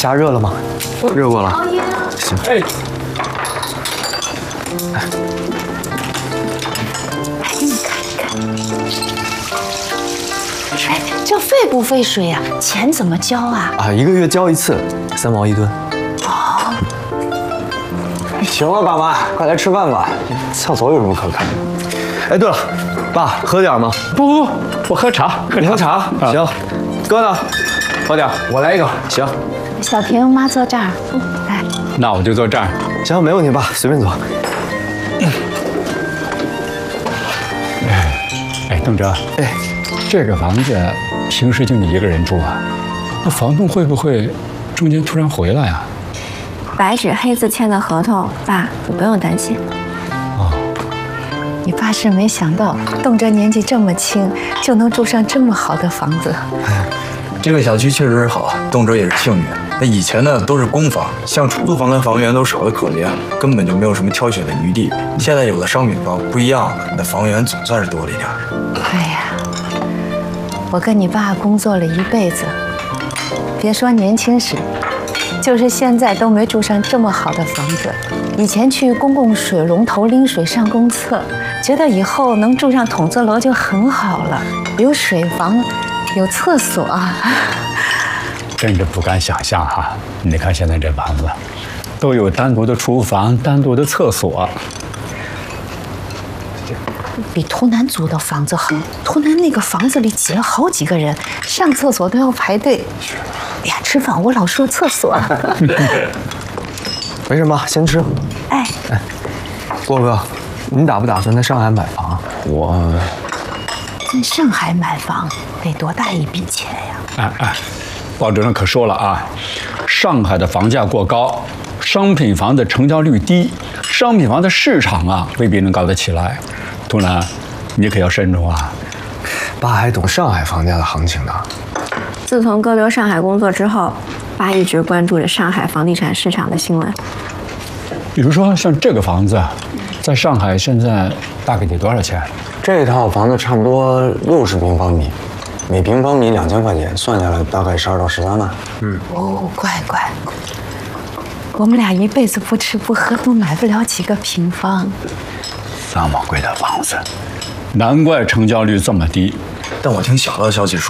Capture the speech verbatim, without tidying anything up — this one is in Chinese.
虾热了吗？热过了。行。哎。 哎，你看一看。哎，这费不费水呀？钱怎么交啊？ 啊，一个月交一次，三毛一吨。 哦。 行了，爸妈，快来吃饭吧。厕所有什么可看的？哎，对了，爸，喝点吗？ 不不不，我喝茶。 你喝茶？行。哥呢？喝点。我来一个。行。 小田妈坐这儿，来。 那我就坐这儿。 行，没问题，爸，随便坐。 哎，邓哲，哎，这个房子平时就你一个人住啊？那房东会不会中间突然回来啊？ 白纸黑字签的合同，爸，你不用担心。 哦， 你爸是没想到，动辄年纪这么轻，就能住上这么好的房子。 哎，这个小区确实好，动辄也是幸运。那以前呢都是公房，像出租房跟房源都少得可怜，根本就没有什么挑选的余地。现在有了商品房，不一样了，那房源总算是多了一点。 哎呀，我跟你爸工作了一辈子，别说年轻时，就是现在都没住上这么好的房子。以前去公共水龙头拎水上公厕，觉得以后能住上筒子楼就很好了，有水房，有厕所。 真是不敢想象哈！你看现在这房子，都有单独的厨房、单独的厕所， 比图南租的房子好。图南那个房子里挤了好几个人，上厕所都要排队。哎呀，吃饭我老说厕所。 没什么，先吃。 哎哎，郭哥，你打不打算在上海买房？我在上海买房得多大一笔钱呀？ 哎哎。鲍主任可说了啊，上海的房价过高，商品房的成交率低，商品房的市场啊未必能搞得起来。图南，你可要慎重啊！ 爸还懂上海房价的行情呢。 自从哥留上海工作之后，爸一直关注着上海房地产市场的新闻。 比如说像这个房子，在上海现在大概得多少钱？ 这套房子差不多六十平方米。每平方米两千块钱，算下来大概十二到十三万。 嗯，哦，乖乖，我们俩一辈子不吃不喝都买不了几个平方。 这么贵的房子，难怪成交率这么低。 但我听小道消息说。